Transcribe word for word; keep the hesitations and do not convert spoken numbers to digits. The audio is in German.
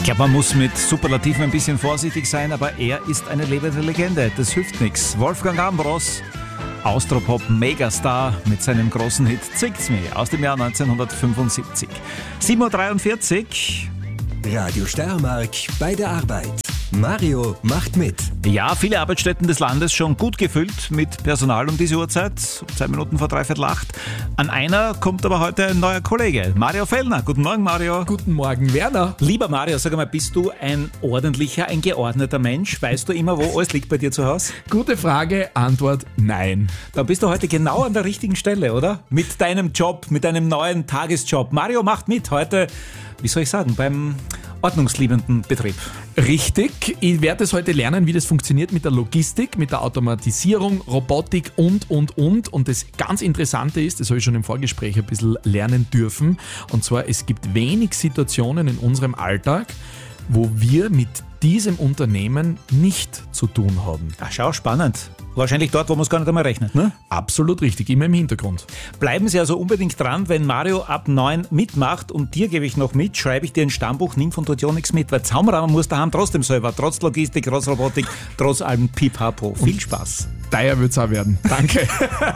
glaube, man muss mit Superlativen ein bisschen vorsichtig sein, aber er ist eine lebende Legende. Das hilft nichts. Wolfgang Ambros, Austropop-Megastar mit seinem großen Hit Zwickt's mir aus dem Jahr neunzehnhundertfünfundsiebzig. sieben Uhr dreiundvierzig. Radio Steiermark bei der Arbeit. Mario macht mit. Ja, viele Arbeitsstätten des Landes schon gut gefüllt mit Personal um diese Uhrzeit, zwei Minuten vor dreiviertel acht. An einer kommt aber heute ein neuer Kollege, Mario Fellner. Guten Morgen, Mario. Guten Morgen, Werner. Lieber Mario, sag mal, bist du ein ordentlicher, ein geordneter Mensch? Weißt du immer, wo alles liegt bei dir zu Hause? Gute Frage, Antwort nein. Dann bist du heute genau an der richtigen Stelle, oder? Mit deinem Job, mit deinem neuen Tagesjob. Mario macht mit heute, wie soll ich sagen, beim ordnungsliebenden Betrieb. Richtig, ich werde es heute lernen, wie das funktioniert mit der Logistik, mit der Automatisierung, Robotik und, und, und. Und das ganz Interessante ist, das habe ich schon im Vorgespräch ein bisschen lernen dürfen, und zwar, es gibt wenig Situationen in unserem Alltag, wo wir mit diesem Unternehmen nicht zu tun haben. Ach, schau, spannend. Wahrscheinlich dort, wo man es gar nicht einmal rechnet, ne? Absolut richtig, immer im Hintergrund. Bleiben Sie also unbedingt dran, wenn Mario ab neun mitmacht, und dir gebe ich noch mit, schreibe ich dir ein Stammbuch, nimm von dort ja nichts mit, weil Zaumrahmen muss daheim trotzdem selber, trotz Logistik, trotz Robotik, trotz allem Pipapo. Viel Spaß. Teuer wird's auch werden. Danke.